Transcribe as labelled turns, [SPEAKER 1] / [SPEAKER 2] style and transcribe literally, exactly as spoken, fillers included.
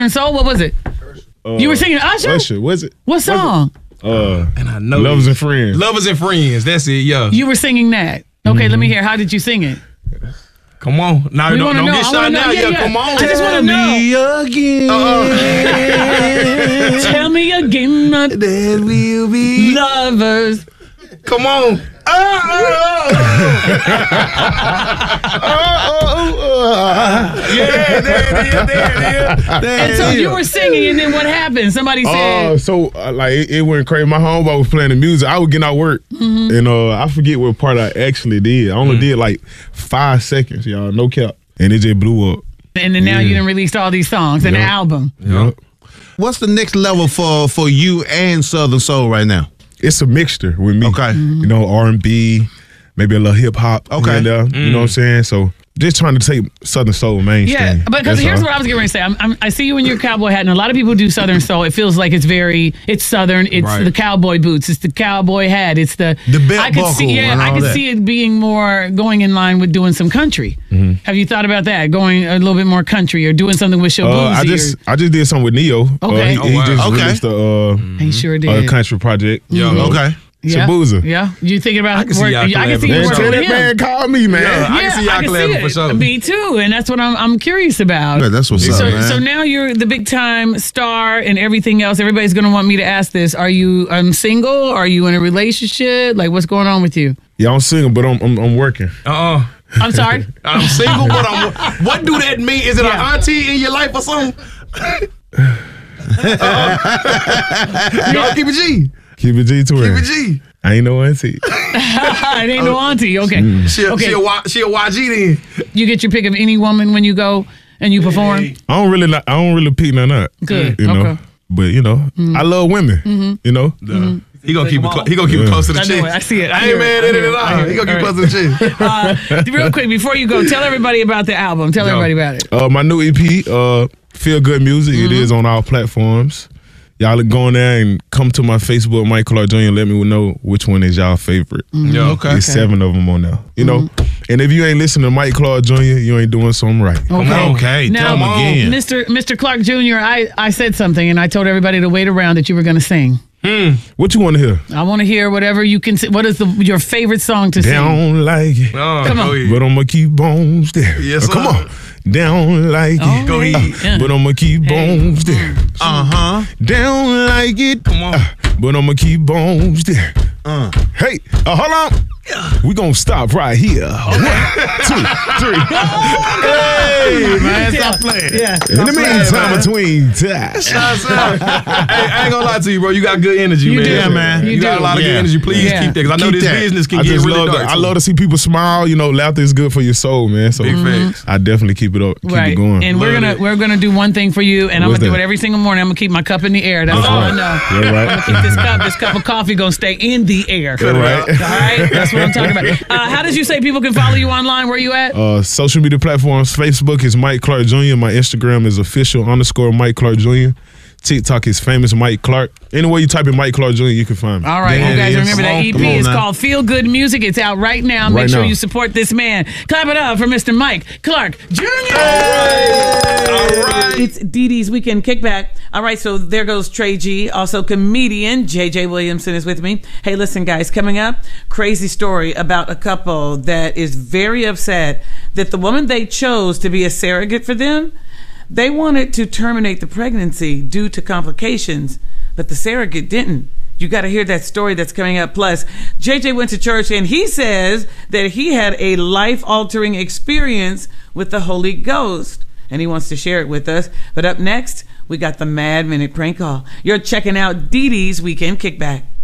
[SPEAKER 1] And so, what was it?
[SPEAKER 2] Uh,
[SPEAKER 1] You were singing Usher?
[SPEAKER 2] Usher, was it?
[SPEAKER 1] What song?
[SPEAKER 2] Uh,
[SPEAKER 3] And I know
[SPEAKER 2] Lovers
[SPEAKER 3] it.
[SPEAKER 2] and Friends.
[SPEAKER 3] Lovers and Friends. That's it, yeah.
[SPEAKER 1] You were singing that. Okay, let me hear. How did you sing it?
[SPEAKER 3] Come on. Now,
[SPEAKER 1] We
[SPEAKER 3] don't,
[SPEAKER 1] wanna
[SPEAKER 3] don't
[SPEAKER 1] know.
[SPEAKER 3] get
[SPEAKER 1] I
[SPEAKER 3] shot
[SPEAKER 1] wanna
[SPEAKER 3] now.
[SPEAKER 1] know.
[SPEAKER 3] Yeah,
[SPEAKER 1] Yeah, yeah.
[SPEAKER 3] come on.
[SPEAKER 1] I just wanna know.
[SPEAKER 3] me again.
[SPEAKER 1] Tell me again that
[SPEAKER 3] we'll be
[SPEAKER 1] lovers.
[SPEAKER 3] Come on. Oh, yeah, there it is, there it is. There
[SPEAKER 1] And
[SPEAKER 3] it
[SPEAKER 1] so
[SPEAKER 3] is.
[SPEAKER 1] you were singing, and then what happened? Somebody
[SPEAKER 2] Uh,
[SPEAKER 1] said,
[SPEAKER 2] so uh, like it, it went crazy. My homeboy was playing the music. I was getting out work,
[SPEAKER 1] Mm-hmm.
[SPEAKER 2] and uh, I forget what part I actually did. I only did like five seconds, y'all, no cap, and it just blew up.
[SPEAKER 1] and then now you done released all these songs and an
[SPEAKER 2] Yeah.
[SPEAKER 1] album.
[SPEAKER 2] Yup.
[SPEAKER 4] What's the next level for for you and Southern Soul right now?
[SPEAKER 2] It's a mixture with me.
[SPEAKER 4] Okay.
[SPEAKER 1] Mm-hmm.
[SPEAKER 2] You know, R and B, maybe a little hip hop.
[SPEAKER 4] Okay.
[SPEAKER 2] here and there, You know what I'm saying? So just trying to take Southern Soul mainstream.
[SPEAKER 1] Yeah, but because
[SPEAKER 2] That's
[SPEAKER 1] here's
[SPEAKER 2] all.
[SPEAKER 1] what I was getting ready to say. I'm, I'm, I see you in your cowboy hat, and a lot of people do Southern Soul. It feels like it's very, it's Southern. It's
[SPEAKER 3] Right.
[SPEAKER 1] the cowboy boots. It's the cowboy hat. It's the
[SPEAKER 4] The belt
[SPEAKER 1] I could
[SPEAKER 4] buckle
[SPEAKER 1] see, yeah,
[SPEAKER 4] and
[SPEAKER 1] I
[SPEAKER 4] all
[SPEAKER 1] could
[SPEAKER 4] that.
[SPEAKER 1] see it being more going in line with doing some country.
[SPEAKER 2] Mm-hmm.
[SPEAKER 1] Have you thought about that? Going a little bit more country or doing something with Shabuzi?
[SPEAKER 2] Uh, I just I just did something with Neo. Uh,
[SPEAKER 1] Okay.
[SPEAKER 2] he,
[SPEAKER 1] Oh,
[SPEAKER 2] he
[SPEAKER 3] wow.
[SPEAKER 2] just
[SPEAKER 4] Okay.
[SPEAKER 2] released a uh,
[SPEAKER 1] he sure
[SPEAKER 2] a
[SPEAKER 1] did.
[SPEAKER 2] country project.
[SPEAKER 3] Yeah.
[SPEAKER 2] You know?
[SPEAKER 4] Okay.
[SPEAKER 1] yeah.
[SPEAKER 2] Shabuzi.
[SPEAKER 1] Yeah, you thinking about?
[SPEAKER 3] I can see
[SPEAKER 1] work,
[SPEAKER 3] y'all
[SPEAKER 1] I can see
[SPEAKER 3] collabing.
[SPEAKER 1] you
[SPEAKER 2] Man,
[SPEAKER 3] Working
[SPEAKER 2] tell
[SPEAKER 1] working
[SPEAKER 2] that
[SPEAKER 1] with him.
[SPEAKER 2] man, call me, man.
[SPEAKER 3] Yeah. I can see y'all collabing
[SPEAKER 1] it.
[SPEAKER 3] for sure.
[SPEAKER 1] Me too, and that's what I'm I'm curious about.
[SPEAKER 4] Yeah, that's what's
[SPEAKER 1] so,
[SPEAKER 4] up, man.
[SPEAKER 1] so now you're the big time star and everything else. Everybody's gonna want me to ask this: Are you um, single? Are you in a relationship? Like, what's going on with you?
[SPEAKER 2] Yeah, I'm single, but I'm I'm, I'm working.
[SPEAKER 3] Uh-uh.
[SPEAKER 1] I'm sorry.
[SPEAKER 3] I'm single, but I'm. What do that mean? Is it
[SPEAKER 1] Yeah.
[SPEAKER 3] an auntie in your life or something? Y'all keep it G.
[SPEAKER 2] Keep it G to
[SPEAKER 3] Keep
[SPEAKER 2] her.
[SPEAKER 3] it G.
[SPEAKER 2] I ain't no auntie.
[SPEAKER 1] it ain't no auntie. Okay.
[SPEAKER 3] She a,
[SPEAKER 1] Okay.
[SPEAKER 3] she, a, Y- she a Y G then.
[SPEAKER 1] You get your pick of any woman when you go and you perform.
[SPEAKER 2] I don't really like, I don't really pick none up.
[SPEAKER 1] Good.
[SPEAKER 2] You know.
[SPEAKER 1] Okay.
[SPEAKER 2] But you know, I love women. You know.
[SPEAKER 3] He gonna keep it. Clo- he gonna keep it
[SPEAKER 2] Yeah.
[SPEAKER 3] close to the
[SPEAKER 1] I know
[SPEAKER 3] chest.
[SPEAKER 1] it. I see it. I
[SPEAKER 3] I
[SPEAKER 1] hear
[SPEAKER 3] ain't
[SPEAKER 1] it.
[SPEAKER 3] mad
[SPEAKER 1] I
[SPEAKER 3] at
[SPEAKER 1] hear
[SPEAKER 3] it
[SPEAKER 1] it.
[SPEAKER 3] at
[SPEAKER 1] I
[SPEAKER 3] all.
[SPEAKER 1] hear
[SPEAKER 3] He
[SPEAKER 1] it.
[SPEAKER 3] gonna keep
[SPEAKER 1] All
[SPEAKER 3] it close to the chest.
[SPEAKER 1] Uh, real quick before you go, tell everybody about the album. Tell
[SPEAKER 3] Yo.
[SPEAKER 1] everybody about it.
[SPEAKER 2] Uh, my new E P, uh, Feel Good Music. It is on all platforms. Y'all go in there and come to my Facebook, Mike Clark Junior and let me know which one is y'all favorite.
[SPEAKER 3] Yeah.
[SPEAKER 4] Okay.
[SPEAKER 2] There's seven of them on there. You know, and if you ain't listening to Mike Clark Junior, you ain't doing something right.
[SPEAKER 1] Okay.
[SPEAKER 4] Okay,
[SPEAKER 1] Now,
[SPEAKER 4] tell 'em again.
[SPEAKER 1] Mister Mister Clark Junior, I, I said something and I told everybody to wait around that you were going to sing.
[SPEAKER 2] What you want to hear?
[SPEAKER 1] I want to hear whatever you can. What is the your favorite song to sing?
[SPEAKER 2] Down like it,
[SPEAKER 3] Oh,
[SPEAKER 1] Come on.
[SPEAKER 3] go ahead.
[SPEAKER 2] but I'ma keep bones there.
[SPEAKER 3] Yes,
[SPEAKER 2] Uh, come
[SPEAKER 3] sir.
[SPEAKER 2] on. Down like
[SPEAKER 1] Oh,
[SPEAKER 2] it,
[SPEAKER 3] Go
[SPEAKER 1] hey.
[SPEAKER 3] ahead.
[SPEAKER 1] Yeah.
[SPEAKER 2] but I'ma keep bones there.
[SPEAKER 4] Uh huh.
[SPEAKER 2] Down like it,
[SPEAKER 3] Come on.
[SPEAKER 2] but I'ma keep bones there.
[SPEAKER 4] Uh.
[SPEAKER 2] Hey, uh, hold on. We gonna stop right here. One, two, three.
[SPEAKER 4] Hey man, stop playing.
[SPEAKER 1] Yeah.
[SPEAKER 2] In the meantime,
[SPEAKER 3] man.
[SPEAKER 2] between times.
[SPEAKER 3] Shots out. Hey, I ain't gonna lie to you, bro. You got good energy,
[SPEAKER 1] You
[SPEAKER 3] man.
[SPEAKER 1] do.
[SPEAKER 4] Yeah, man.
[SPEAKER 3] You,
[SPEAKER 1] You
[SPEAKER 3] got
[SPEAKER 1] do.
[SPEAKER 3] a lot of good
[SPEAKER 4] Yeah.
[SPEAKER 3] energy. Please
[SPEAKER 1] Yeah.
[SPEAKER 3] keep that, because I know
[SPEAKER 4] Keep
[SPEAKER 3] this
[SPEAKER 4] that.
[SPEAKER 3] business can
[SPEAKER 2] I
[SPEAKER 3] get
[SPEAKER 2] just
[SPEAKER 3] really
[SPEAKER 2] love
[SPEAKER 3] dark.
[SPEAKER 2] that. I
[SPEAKER 3] too.
[SPEAKER 2] love to see people smile. You know, laughter is good for your soul, man. So
[SPEAKER 3] Big facts.
[SPEAKER 2] I definitely keep it up, keep
[SPEAKER 1] Right.
[SPEAKER 2] it going.
[SPEAKER 1] And we're
[SPEAKER 3] Love
[SPEAKER 1] gonna
[SPEAKER 3] it.
[SPEAKER 1] we're gonna do one thing for you, and I'm
[SPEAKER 2] What's
[SPEAKER 1] gonna do
[SPEAKER 2] that?
[SPEAKER 1] it every single morning. I'm gonna keep my cup in the air. That's,
[SPEAKER 2] That's
[SPEAKER 1] all
[SPEAKER 2] right.
[SPEAKER 1] I know.
[SPEAKER 2] You're right.
[SPEAKER 1] I'm gonna keep this cup, this cup of coffee gonna stay in the air.
[SPEAKER 2] You're right.
[SPEAKER 1] All right, that's what I'm talking about. Uh, how did you say people can follow you online? Where you at?
[SPEAKER 2] Uh, social media platforms: Facebook is Mike Clark Junior My Instagram is official underscore Mike Clark Junior TikTok is famous Mike Clark. Anywhere you type in Mike Clark Junior, you can find me.
[SPEAKER 1] All right,
[SPEAKER 4] There
[SPEAKER 1] you guys
[SPEAKER 4] it is.
[SPEAKER 1] remember
[SPEAKER 4] Come
[SPEAKER 1] that
[SPEAKER 4] on,
[SPEAKER 1] E
[SPEAKER 4] come
[SPEAKER 1] P
[SPEAKER 4] on
[SPEAKER 1] is
[SPEAKER 4] now.
[SPEAKER 1] called Feel Good Music. It's out right now. Make
[SPEAKER 2] Right
[SPEAKER 1] sure
[SPEAKER 2] now.
[SPEAKER 1] you support this man. Clap it up for Mister Mike Clark Junior
[SPEAKER 3] All right.
[SPEAKER 1] It's Dee Dee's Weekend Kickback. All right, so there goes Trey G. Also, comedian J J Williamson is with me. Hey, listen, guys, coming up, crazy story about a couple that is very upset that the woman they chose to be a surrogate for them, they wanted to terminate the pregnancy due to complications, but the surrogate didn't. You got to hear that story that's coming up. Plus, J J went to church and he says that he had a life-altering experience with the Holy Ghost, and he wants to share it with us. But up next, we got the Mad Minute prank call. You're checking out Dee Dee's Weekend Kickback.